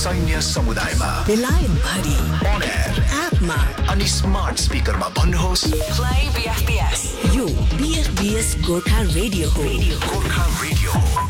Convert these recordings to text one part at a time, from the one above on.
सैन्य समुदायमा, बेलायत भरि, on air, एपमा अनि स्मार्ट स्पिकरमा भन्नुहोस् Play BFBS. यो BFBS गोर्खा रेडियो हो। गोर्खा रेडियो हो।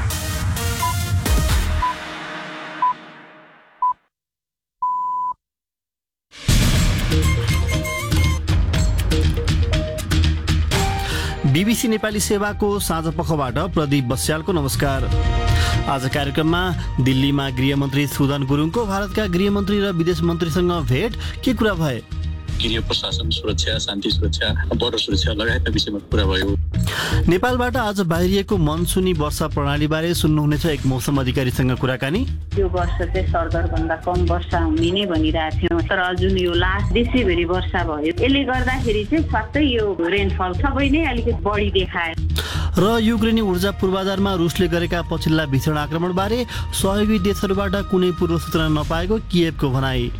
बीबीसी नेपाली सेवाको साँझ पखबाट प्रदीप बस्यालको नमस्कार। आज कार्यक्रममा दिल्लीमा गृहमन्त्री सुदन गुरुङको भारतका गृहमन्त्री र विदेश मन्त्रीसँग भेट, के कुरा भए? गृह प्रशासन सुरक्षा, शान्ति सुरक्षा, बोर्डर सुरक्षा लगायतका विषयमा कुरा भयो। नेपालबाट आज बाहिरिएको मनसुनी वर्षा प्रणालीबारे सुन्नुहुनेछ एक मौसम अधिकारीसँग कुराकानी। यो वर्ष चाहिँ सरदरभन्दा कम वर्षा हुने नै भनिरहेको थियौँ, तर जुन यो लास्ट देशैभरि वर्षा भयो, यसले गर्दाखेरि चाहिँ स्वास्तै यो रेनफल सबै नै अलिकति बढी देखायो। र युक्रेनी ऊर्जा पूर्वाधारमा रुसले गरेका पछिल्ला भीषण आक्रमणबारे सहयोगी देशहरूबाट कुनै पूर्व सूचना नपाएको किएभको भनाई।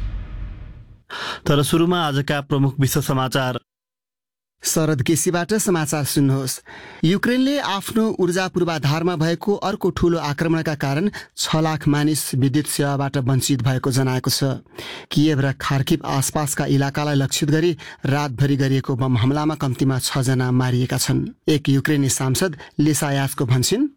तर सुरुमा आजका प्रमुख विश्व समाचार। शरद केसीबाट समाचार सुन्नुहोस्। युक्रेनले आफ्नो ऊर्जा पूर्वाधारमा भएको अर्को ठूलो आक्रमणका कारण 6 लाख मानिस विद्युत सेवाबाट वञ्चित भएको जनाएको छ। किएभ र खार्किभ आसपासका इलाकालाई लक्षित गरी रातभरि गरिएको बम हमलामा कम्तीमा 6 जना मारिएका छन्। एक युक्रेनी सांसद लिसायासको भन्छन्,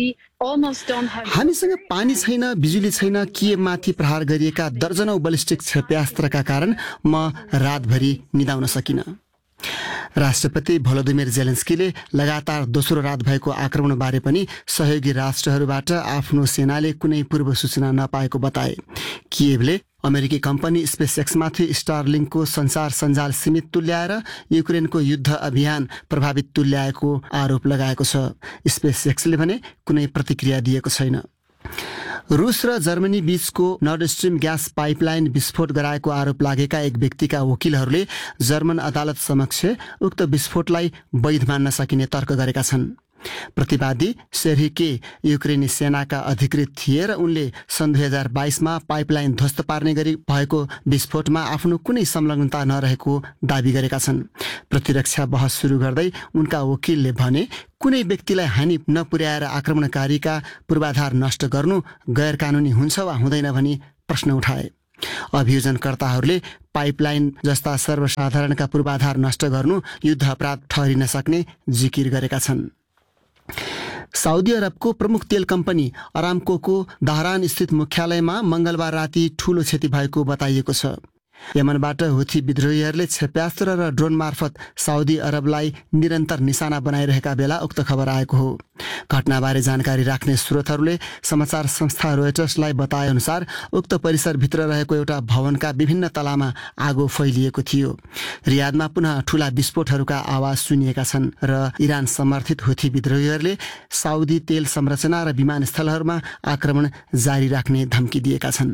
हामीसँग पानी छैन, बिजुली छैन। किएभमाथि प्रहार गरिएका दर्जनौं बलिस्टिक क्षेप्यास्त्रका कारण म रातभरि निदाउन सकिन। राष्ट्रपति भोलोदिमिर जेलेन्स्कीले लगातार दोस्रो रात भएको आक्रमणबारे पनि सहयोगी राष्ट्रहरूबाट आफ्नो सेनाले कुनै पूर्व सूचना नपाएको बताए। किएभले अमेरिकी कम्पनी स्पेसएक्समाथि स्टारलिङ्कको सञ्चार सञ्जाल सीमित तुल्याएर युक्रेनको युद्ध अभियान प्रभावित तुल्याएको आरोप लगाएको छ। स्पेसएक्सले भने कुनै प्रतिक्रिया दिएको छैन। रुस र जर्मनी बीचको नर्ड स्ट्रिम ग्यास पाइपलाइन विस्फोट गराएको आरोप लागेका एक व्यक्तिका वकिलहरूले जर्मन अदालत समक्ष उक्त विस्फोटलाई वैध मान्न सकिने तर्क गरेका छन्। प्रतिवादी सेर्हिके युक्रेनी सेनाका अधिकृत थिए र उनले सन् 2022मा पाइपलाइन ध्वस्त पार्ने गरी भएको विस्फोटमा आफ्नो कुनै संलग्नता नरहेको दावी गरेका छन्। प्रतिरक्षा बहस सुरु गर्दै उनका वकिलले भने, कुनै व्यक्तिलाई हानि नपुर्याएर आक्रमणकारीका पूर्वाधार नष्ट गर्नु गैर कानुनी हुन्छ वा हुँदैन भनी प्रश्न उठाए। अभियोजनकर्ताहरूले पाइपलाइन जस्ता सर्वसाधारणका पूर्वाधार नष्ट गर्नु युद्ध अपराध ठहरिन सक्ने जिकिर गरेका छन्। साउदी अरबको प्रमुख तेल कम्पनी अरामकोको दहरान स्थित मुख्यालयमा मंगलबार राति ठूलो क्षति भएको बताइएको छ। यमनबाट हुथी विद्रोहीहरूले क्षेप्यास्त्र र ड्रोन मार्फत साउदी अरबलाई निरन्तर निशाना बनाइरहेका बेला उक्त खबर आएको हो। घटनाबारे जानकारी राख्ने स्रोतहरूले समाचार संस्था रोयटर्सलाई बताए अनुसार उक्त परिसरभित्र रहेको एउटा भवनका विभिन्न तलामा आगो फैलिएको थियो। रियादमा पुनः ठूला विस्फोटहरूका आवाज सुनिएका छन् र इरान समर्थित हुथी विद्रोहीहरूले साउदी तेल संरचना र विमानस्थलहरूमा आक्रमण जारी राख्ने धम्की दिएका छन्।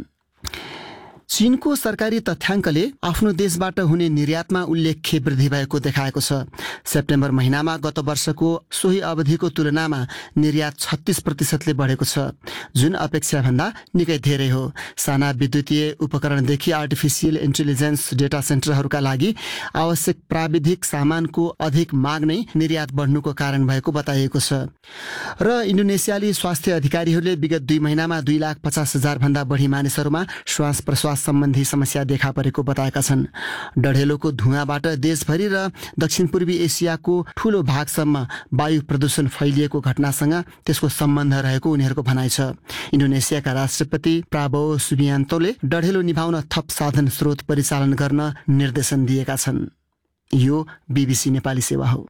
चीनको सरकारी तथ्याङ्कले आफ्नो देशबाट हुने निर्यातमा उल्लेख्य वृद्धि भएको देखाएको छ। सेप्टेम्बर महिनामा गत वर्षको सोही अवधिको तुलनामा निर्यात 36%ले बढेको छ, जुन अपेक्षाभन्दा निकै धेरै हो। साना विद्युतीय उपकरणदेखि आर्टिफिसियल इन्टेलिजेन्स डेटा सेन्टरहरूका लागि आवश्यक प्राविधिक सामानको अधिक माग नै निर्यात बढ्नुको कारण भएको बताइएको छ। र इन्डोनेसियाली स्वास्थ्य अधिकारीहरूले विगत 2 महिनामा 2,50,000 भन्दा बढी मानिसहरूमा श्वास प्रश्वास सम्बन्धी समस्या देखा परेको बताएका छन्। डढेलोको धुवाँबाट देशभरि र दक्षिण पूर्वी एसियाको ठूलो भागसम्म वायु प्रदूषण फैलिएको घटनासँग त्यसको सम्बन्ध रहेको उनीहरूको भनाइ छ। इन्डोनेसियाका राष्ट्रपति प्राबोवो सुबियान्तोले डढेलो निभाउन थप साधन स्रोत परिचालन गर्न निर्देशन दिएका छन्। यो बीबीसी नेपाली सेवा हो।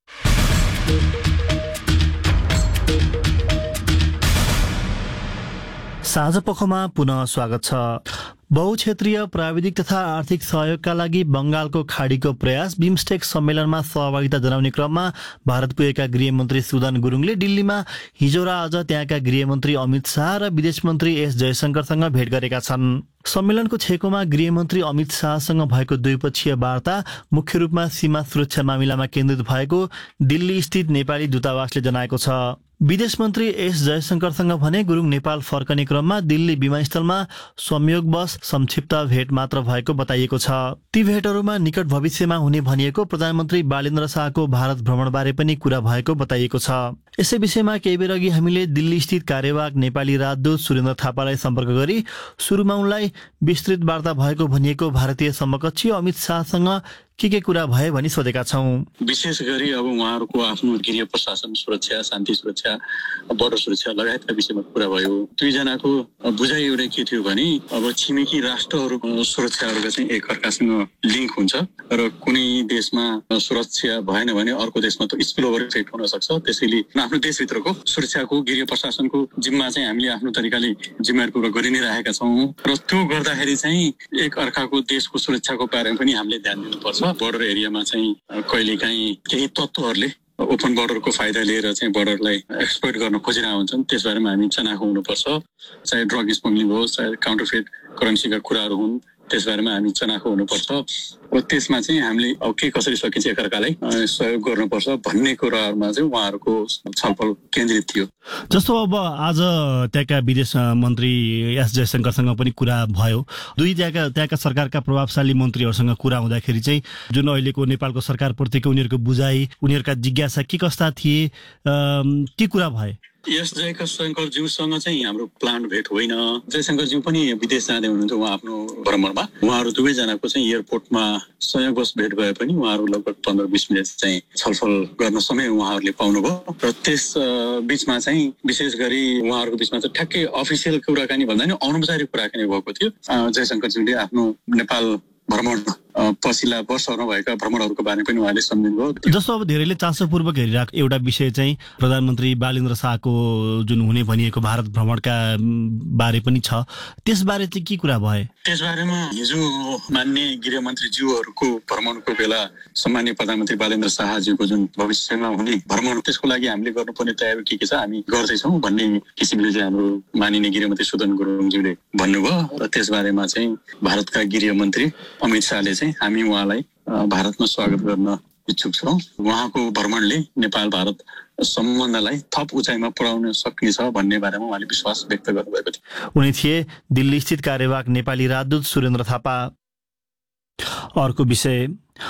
साँझ पखमा पुनः स्वागत छ। बहुक्षेत्रीय प्राविधिक तथा आर्थिक सहयोगका लागि बंगालको खाडीको प्रयास बिमस्टेक सम्मेलनमा सहभागिता जनाउने क्रममा भारत पुगेका गृहमन्त्री सुदन गुरुङले दिल्लीमा हिजो र आज त्यहाँका गृहमन्त्री अमित शाह र विदेश मन्त्री एस जयशंकरसँग भेट गरेका छन्। सम्मेलनको छेकोमा गृहमन्त्री अमित शाहसँग भएको द्विपक्षीय वार्ता मुख्य रूपमा सीमा सुरक्षा मामिलामा केन्द्रित भएको दिल्ली स्थित नेपाली दूतावासले जनाएको छ। विदेश मन्त्री एस जयशंकरसँग भने गुरुङ नेपाल फर्कने क्रममा दिल्ली विमानस्थलमा संयोगवश संक्षिप्त भेट मात्र भएको बताइएको छ। ती भेटहरूमा निकट भविष्यमा हुने भनिएको प्रधानमन्त्री बालेन्द्र शाहको भारत भ्रमणबारे पनि कुरा भएको बताइएको छ। यसै विषयमा केही बेर अघि हामीले दिल्ली स्थित कार्यवाहक नेपाली राजदूत सुरेन्द्र थापालाई सम्पर्क गरी सुरुमा उनलाई विस्तृत वार्ता भएको भनिएको भारतीय समकक्षी अमित शाहसँग के कुरा भए भनी सोधेका छौँ। विशेष गरी अब उहाँहरूको आफ्नो गृह प्रशासन सुरक्षा, शान्ति सुरक्षा, बोर्डर सुरक्षा लगायतका विषयमा कुरा भयो। दुईजनाको बुझाइ एउटा के थियो भने अब छिमेकी राष्ट्रहरूको सुरक्षाहरूका चाहिँ एक अर्कासँग लिङ्क हुन्छ र कुनै देशमा सुरक्षा भएन भने अर्को देशमा त स्पिल ओभर इफेक्ट हुन सक्छ। त्यसैले आफ्नो देशभित्रको सुरक्षाको गृह प्रशासनको जिम्मा चाहिँ हामीले आफ्नो तरिकाले जिम्मेवारी पूर्वक गरि नै राखेका छौँ र त्यो गर्दाखेरि चाहिँ एक अर्काको देशको सुरक्षाको बारेमा पनि हामीले ध्यान दिनुपर्छ। बोर्डर एरियामा चाहिँ कहिलेकाहीँ केही तत्त्वहरूले ओपन बोर्डरको फाइदा लिएर चाहिँ बोर्डरलाई एक्सप्लोइट गर्न खोजिरहेका हुन्छन्। त्यसबारेमा हामी चनाखो हुनुपर्छ। चाहे ड्रग स्मगलिङ होस्, चाहे काउन्टरफेट करेन्सीका कुराहरू हुन्, त्यसबारेमा हामी चनाखो हुनुपर्छ। र त्यसमा चाहिँ हामीले अब के कसरी सकिन्छ एकअर्कालाई सहयोग गर्नुपर्छ भन्ने कुराहरूमा चाहिँ उहाँहरूको छलफल केन्द्रित थियो। जस्तो अब आज त्यहाँका विदेश मन्त्री एस जयशंकरसँग पनि कुरा भयो। त्यहाँका सरकारका प्रभावशाली मन्त्रीहरूसँग कुरा हुँदाखेरि चाहिँ जुन अहिलेको नेपालको सरकारप्रतिको उनीहरूको बुझाइ, उनीहरूका जिज्ञासा के कस्ता थिए, के कुरा भए? यस जयशंकरज्यूसँग चाहिँ हाम्रो प्लान भेट होइन। जयशंकरज्यू पनि विदेश जाँदै हुनुहुन्छ उहाँ आफ्नो भ्रमणमा। उहाँहरू दुवैजनाको चाहिँ एयरपोर्टमा संयोगवश भेट भए पनि उहाँहरू लगभग 15-20 मिनट चाहिँ छलफल गर्न समय उहाँहरूले पाउनुभयो र त्यस बिचमा चाहिँ विशेष गरी उहाँहरूको बिचमा चाहिँ ठ्याक्कै अफिसियल कुराकानी भन्दा नि अनौपचारिक कुराकानी भएको थियो। जयशंकरज्यूले आफ्नो नेपाल भ्रमण पछिल्ला वर्षहरूमा भएका भ्रमणहरूको बारेमा पनि उहाँले सम्झिनुभयो। जस्तो अब धेरैले चासोपूर्वक हेरिरहेको एउटा विषय चाहिँ प्रधानमन्त्री बालेन्द्र शाहको जुन हुने भनिएको भारत भ्रमणका बारे पनि छ, त्यसबारे चाहिँ के कुरा भए? त्यसबारेमा हिजो मान्य गृहमन्त्रीज्यूहरूको भ्रमणको बेला सम्मान्य प्रधानमन्त्री बालेन्द्र शाहज्यूको जुन भविष्यमा हुने भ्रमण, त्यसको लागि हामीले गर्नुपर्ने तयारी के छ हामी गर्दैछौँ भन्ने किसिमले चाहिँ हाम्रो माननीय गृहमन्त्री सुदन गुरुङज्यूले भन्नुभयो र त्यसबारेमा चाहिँ भारतका गृहमन्त्री अमित शाहले चाहिँ हामी उहाँलाई भारतमा स्वागत गर्न इच्छुक छौँ। उहाँको भ्रमणले नेपाल भारत सम्बन्धलाई थप उचाइमा पुर्याउन सक्नेछ भन्ने बारेमा उहाँले विश्वास व्यक्त गर्नुभएको थियो। उनी थिए दिल्ली स्थित कार्यवाहक नेपाली राजदूत सुरेन्द्र थापा। अर्को विषय,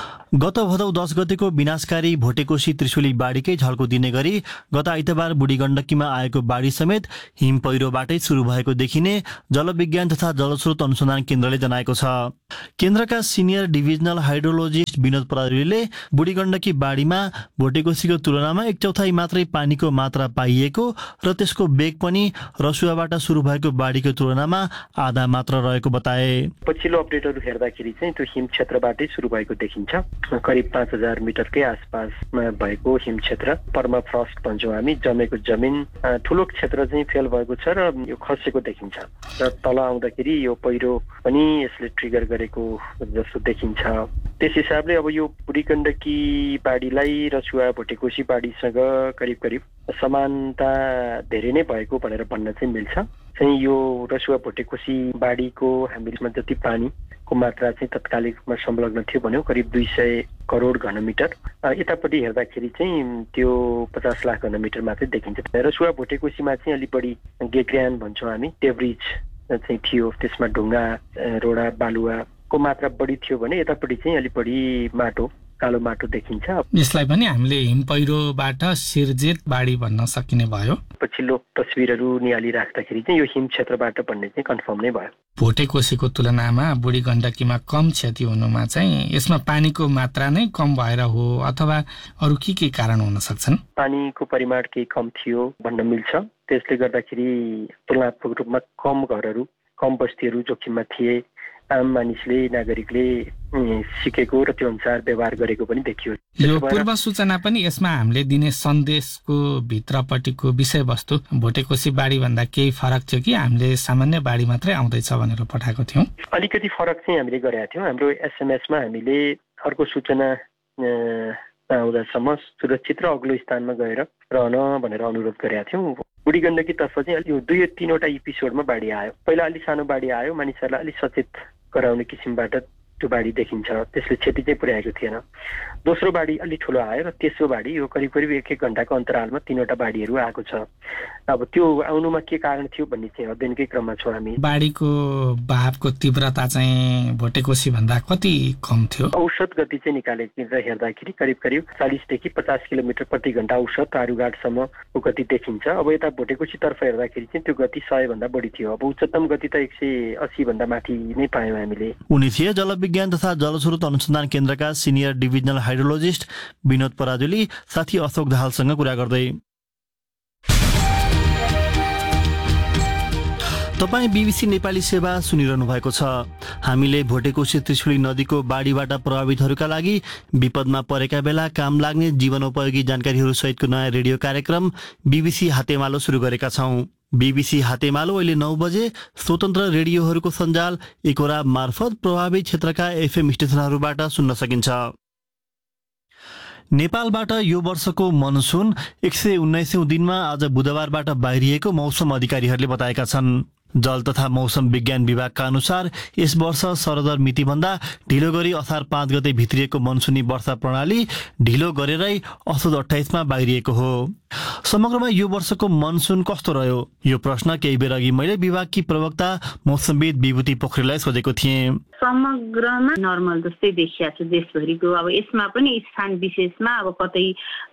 गत भदौ 10 गतेको विनाशकारी भोटेकोशी त्रिशुली बाढीकै झल्को दिने गरी गत आइतबार बुढी गण्डकीमा आएको बाढी समेत हिम पहिरोबाटै सुरु भएको देखिने जलविज्ञान तथा जलस्रोत अनुसन्धान केन्द्रले जनाएको छ। केन्द्रका सिनियर डिभिजनल हाइड्रोलोजिस्ट विनोद पराजुलीले बुढी गण्डकी बाढीमा भोटेकोशीको तुलनामा 1/4 मात्रै पानीको मात्रा पाइएको र त्यसको वेग पनि रसुवाबाट सुरु भएको बाढीको तुलनामा आधा मात्र रहेको बताए। पछिल्लो अपडेटहरू हेर्दाखेरि चाहिँ त्यो हिम क्षेत्रबाटै सुरु भएको देखिन्छ। करिब 5000 मिटरकै आसपासमा भएको हिम क्षेत्र पर्माफ्रस्ट भन्छौँ हामी। जमेको जमिन ठुलो क्षेत्र चाहिँ फेल भएको छ र यो खसेको देखिन्छ र तल आउँदाखेरि यो पहिरो पनि यसले ट्रिगर गरेको जस्तो देखिन्छ। त्यस हिसाबले अब यो बुढी गण्डकी बाढीलाई रसुवा भोटेकोशी बाढीसँग करिब करिब समानता धेरै नै भएको भनेर भन्न चाहिँ मिल्छ। चाहिँ यो रसुवा भोटेकोशी बाढीको हामीमा जति पानीको मात्रा चाहिँ तत्कालिक रूपमा संलग्न थियो भन्यो करिब 200 करोड घनमिटर। यतापट्टि हेर्दाखेरि चाहिँ त्यो 50 लाख घनमिटर मात्रै देखिन्छ। रसुवा भोटेकोशीमा चाहिँ अलिक बढी गेग्र्यान भन्छौँ हामी, डेब्रिज चाहिँ थियो, त्यसमा ढुङ्गा रोडा बालुवाको मात्रा बढी थियो भने यतापट्टि चाहिँ अलिक बढी माटो, कालो माटो देखिन्छ। यसलाई पनि हामीले हिम पहिरोबाट सिर्जित बाढी भन्न सकिने भयो। पछिल्लो तस्बिरहरू निहाली राख्दाखेरि चाहिँ यो हिम क्षेत्रबाट भन्ने चाहिँ कन्फर्म नै भयो। भोटेकोशीको तुलनामा बुढी गण्डकीमा कम क्षति हुनुमा चाहिँ यसमा पानीको मात्रा नै कम भएर हो अथवा अरू के कारण हुन सक्छन्? पानीको परिमाण केही कम थियो भन्न मिल्छ। त्यसले गर्दाखेरि तुलनात्मक रूपमा कम घरहरू, कम बस्तीहरू जोखिममा थिए। आम मानिसले, नागरिकले सिकेको र त्यो अनुसार व्यवहार गरेको पनि देखियो। यो पूर्व सूचना पनि यसमा हामीले दिने सन्देशको भित्रपट्टिको विषयवस्तु भोटेकोशी बाढी भन्दा केही फरक थियो कि हामीले सामान्य बाढी मात्रै आउँदैछ भनेर पठाएको थियौँ? अलिकति फरक चाहिँ हामीले गरेका थियौँ। हाम्रो एसएमएसमा हामीले अर्को सूचना आउँदासम्म सुरक्षित र अग्लो स्थानमा गएर रहन भनेर अनुरोध गरेका थियौँ। बुढी गण्डकीतर्फ चाहिँ यो 2-3वटा एपिसोडमा बाढी आयो। पहिला अलि सानो बाढी आयो, मानिसहरूलाई अलिक सचेत गराउने किसिमबाट त्यो बाढी देखिन्छ। त्यसले क्षति चाहिँ पुर्याएको थिएन। दोस्रो बाढी अलि ठुलो आयो र तेस्रो बाढी यो करिब करिब 1-1 घण्टाको अन्तरालमा 3वटा बाढीहरू आएको छ। अब त्यो आउनुमा के कारण थियो भन्ने चाहिँ अध्ययनकै क्रममा छौँ हामी। बाढीको बहावको तीव्रता चाहिँ भोटेकोशी भन्दा कति कम थियो? औसत गति चाहिँ निकालेर हेर्दाखेरि करिब करिब 40 देखि 50 किलोमिटर प्रति घण्टा औसत आरुघाटसम्मको गति देखिन्छ। अब यता भोटेकोशीतर्फ हेर्दाखेरि चाहिँ त्यो गति 100 भन्दा बढी थियो। अब उच्चतम गति त 180 भन्दा माथि नै पायौँ हामीले। उनी थिए जलविज्ञान तथा जलस्रोत अनुसन्धान केन्द्रका सिनियर डिभिजनल हाइड्रोलोजिस्ट विनोद पराजुली साथी अशोक दाहालसँग कुरा गर्दै। तपाईँ बीबीसी नेपाली सेवा सुनिरहनु भएको छ। हामीले भोटेकोशी त्रिशुली नदीको बाढीबाट प्रभावितहरूका लागि विपदमा परेका बेला काम लाग्ने जीवनोपयोगी जानकारीहरू सहितको नयाँ रेडियो कार्यक्रम बीबीसी हातेमालो सुरु गरेका छौँ। बीबीसी हातेमालो अहिले 9 बजे स्वतन्त्र रेडियोहरूको सञ्जाल एकोरा मार्फत प्रभावित क्षेत्रका एफएम स्टेशनहरूबाट सुन्न सकिन्छ। नेपालबाट यो वर्षको मनसुन 119औं दिनमा आज बुधबारबाट बाहिरिएको मौसम अधिकारीहरूले बताएका छन्। जल तथा मौसम विज्ञान विभागका अनुसार यस वर्ष सरदर मितिभन्दा ढिलो गरी असार 5 गते भित्रिएको मनसुनी वर्षा प्रणाली ढिलो गरेरै असोज 28 मा बाहिरिएको हो। समग्रमा यो वर्षको मनसुन कस्तो रह्यो? यो प्रश्न केही बेर अघि मैले विभागकी प्रवक्ता मौसमविद विभूति पोखरेललाई सोधेको थिएँ। समग्रमा नर्मल जस्तै देखिया छ देशभरिको। अब यसमा पनि स्थान विशेषमा अब कतै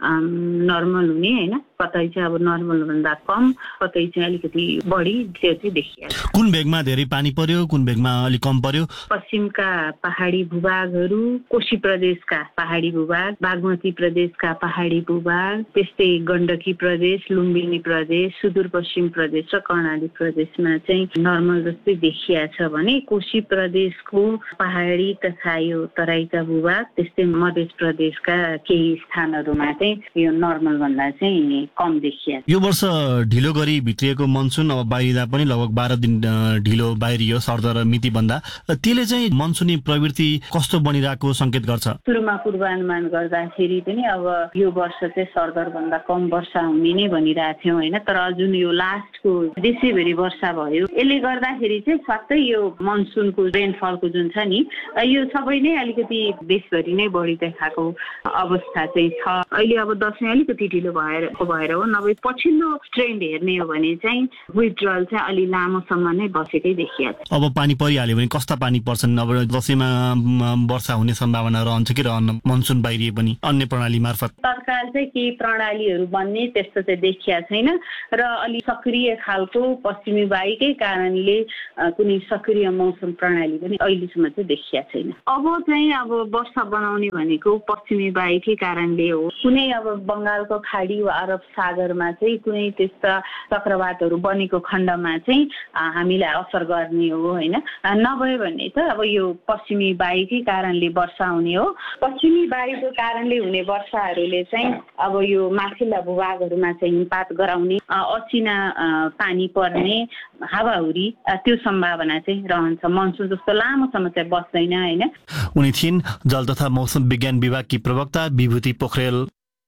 नर्मल हुने हैन, कतै चाहिँ अब नर्मल भन्दा कम, कतै चाहिँ अलिकति बढी त्यो चाहिँ देखिया छ। कुन भेगमा धेरै पानी पर्यो, कुन भेगमा अलि कम पर्यो? पश्चिमका पहाडी भूभागहरू, कोशी प्रदेशका पहाडी भूभाग, बागमती प्रदेशका पहाडी भूभाग, त्यस्तै गण्डकी प्रदेश, लुम्बिनी प्रदेश, सुदूरपश्चिम प्रदेश र कर्णाली प्रदेशमा चाहिँ नर्मल जस्तै देखिया छ भने कोशी प्रदेशको पहाडी तथा यो तराईका भूभाग, त्यस्तै मध्य प्रदेशका केही स्थानहरूमा चाहिँ यो नर्मल भन्दा चाहिँ कम देखिया छ। यो वर्ष ढिलो गरी भित्रिएको मनसुन अब बाहिरिँदा पनि लगभग 12 दिन ढिलो बाहिरियो सरदर मिति भन्दा। त्यसले चाहिँ मनसुनी प्रवृत्ति कस्तो बनिरहेको संकेत गर्छ? सुरुमा पूर्वानुमान गर्दाखेरि पनि अब यो वर्ष चाहिँ सरदर भन्दा कम वर्षा हुने नै भनिरहेको थियौँ हैन, तर जुन यो लास्टको देशैभरि वर्षा भयो यसले गर्दाखेरि चाहिँ स्वात्तै यो मनसुनको रेनफलको जुन छ नि यो सबै नै अलिकति देशभरि नै बढी देखाएको अवस्था चाहिँ छ। अहिले अब दशैं अलिकति ढिलो भएर हो, नभए पछिल्लो ट्रेन्ड हेर्ने हो भने चाहिँ विथड्रल चाहिँ अलि लामोसम्म नै बसेकै देखिया छ। अब पानी परिहाल्यो भने कस्ता पानी पर्छन्? अब दशैंमा वर्षा हुने सम्भावना रहन्छ कि रहन्न मनसुन बाहिरिए पनि अन्य प्रणाली मार्फत? तत्काल चाहिँ केही प्रणालीहरू बन्ने त्यस्तो चाहिँ देखिया छैन र अलि सक्रिय खालको पश्चिमी वायुकै कारणले कुनै सक्रिय मौसम प्रणाली पनि अहिलेसम्म चाहिँ देखिया छैन। अब वर्षा बनाउने भनेको पश्चिमी वायुकै कारणले हो। कुनै अब बंगालको खाडी वा अरब सागरमा चाहिँ कुनै त्यस्ता चक्रवातहरू बनेको खण्डमा चाहिँ हामीलाई असर गर्ने हो हैन, नभए भने त अब यो पश्चिमी वायुकै कारणले वर्षा हुने हो। पश्चिमी वायुको कारणले हुने वर्षाहरूले चाहिँ अब यो माथिल्ला भूभागहरूमा चाहिँ हिमपात गराउने, असिना पानी पर्ने, हावाहुरी त्यो सम्भावना चाहिँ रहन्छ। मनसुन जस्तो लामोसम्म चाहिँ बस्दैन हैन। उनी थिइन् जल तथा मौसम विज्ञान विभागकी प्रवक्ता विभूति पोखरेल।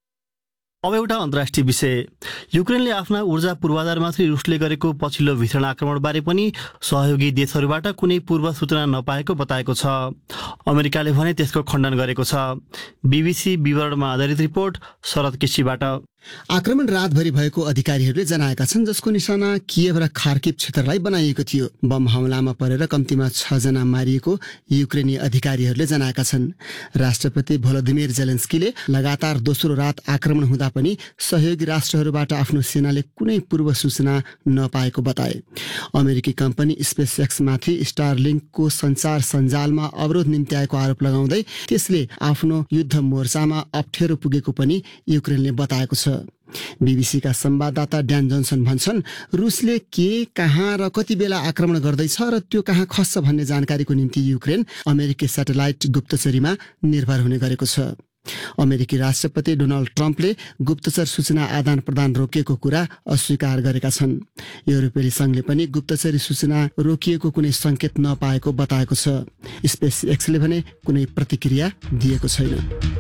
अब एउटा अन्तर्राष्ट्रिय विषय। युक्रेनले आफ्ना ऊर्जा पूर्वाधारमाथि रुसले गरेको पछिल्लो वितरण आक्रमणबारे पनि सहयोगी देशहरूबाट कुनै पूर्व सूचना नपाएको बताएको छ। अमेरिकाले भने त्यसको खण्डन गरेको छ। बीबीसी विवरणमा आधारित रिपोर्ट शरद केसीबाट। आक्रमण रातभरि भएको अधिकारीहरूले जनाएका छन्, जसको निशाना कियेभ र खार्किभ क्षेत्रलाई बनाइएको थियो। बम हमलामा परेर कम्तीमा 6 जना मारिएको युक्रेनी अधिकारीहरूले जनाएका छन्। राष्ट्रपति भोलोदिमिर जेलेन्स्कीले लगातार दोस्रो रात आक्रमण हुँदा पनि सहयोगी राष्ट्रहरूबाट आफ्नो सेनाले कुनै पूर्व सूचना नपाएको बताए। अमेरिकी कम्पनी स्पेसएक्समाथि स्टारलिङ्कको सञ्चार सञ्जालमा अवरोध निम्त्याएको आरोप लगाउँदै त्यसले आफ्नो युद्ध मोर्चामा अप्ठ्यारो पुगेको पनि युक्रेनले बताएको छ। बीबीसीका संवाददाता ड्यान जोन्सन भन्छन्, रुसले के, कहाँ र कति बेला आक्रमण गर्दैछ र त्यो कहाँ खस्छ भन्ने जानकारीको निम्ति युक्रेन अमेरिकी स्याटेलाइट गुप्तचरीमा निर्भर हुने गरेको छ। अमेरिकी राष्ट्रपति डोनाल्ड ट्रम्पले गुप्तचर सूचना आदान प्रदान रोकिएको कुरा अस्वीकार गरेका छन्। युरोपेली संघले पनि गुप्तचरी सूचना रोकिएको कुनै संकेत नपाएको बताएको छ। स्पेस एक्सले भने कुनै प्रतिक्रिया दिएको छैन।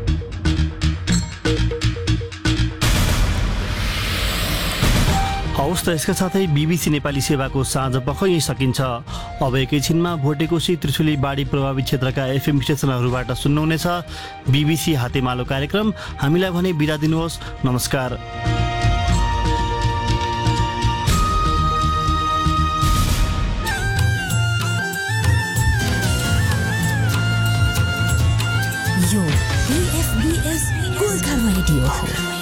हौस् त यसका साथै BBC नेपाली सेवाको साँझ पख यही सकिन्छ। अब एकैछिनमा भोटेकोशी त्रिशुली बाढी प्रभावित क्षेत्रका FM स्टेसनहरूबाट सुन्नुहुनेछ BBC हातेमालो कार्यक्रम। हामीलाई भने बिदा दिनुहोस्। नमस्कार। यो BFBS गोर्खा रेडियो हो।